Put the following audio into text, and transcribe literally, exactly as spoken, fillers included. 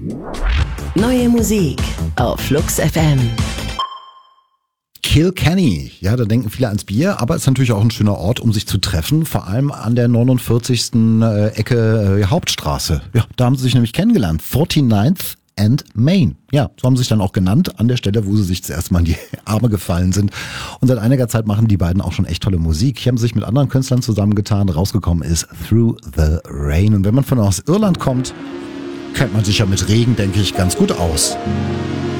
Neue Musik auf Flux F M. Kilkenny, ja, da denken viele ans Bier, aber es ist natürlich auch ein schöner Ort, um sich zu treffen, vor allem an der neunundvierzigsten Äh, Ecke äh, Hauptstraße. Ja, da haben sie sich nämlich kennengelernt, forty-ninth and Main. Ja, so haben sie sich dann auch genannt, an der Stelle, wo sie sich zuerst mal in die Arme gefallen sind. Und seit einiger Zeit machen die beiden auch schon echt tolle Musik. Hier haben sie sich mit anderen Künstlern zusammengetan, rausgekommen ist Through the Rain. Und wenn man von aus Irland kommt, kennt man sich ja mit Regen, denke ich, ganz gut aus.